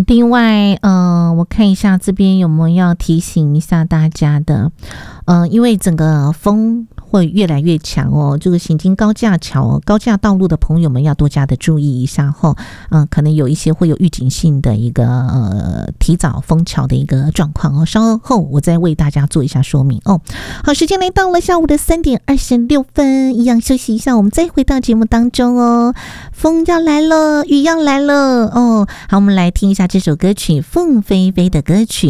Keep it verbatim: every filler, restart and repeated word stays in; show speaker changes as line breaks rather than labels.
另外，呃，我看一下这边有没有要提醒一下大家的，呃，因为整个风会越来越强哦，这个行经高架桥、高架道路的朋友们要多加的注意一下哈，嗯、呃，可能有一些会有预警性的一个呃提早封桥的一个状况哦，稍后我再为大家做一下说明哦。好，时间来到了下午的三点二十六分，一样休息一下，我们再回到节目当中哦。风要来了，雨要来了哦。好，我们来听一下这首歌曲，凤飞飞的歌曲。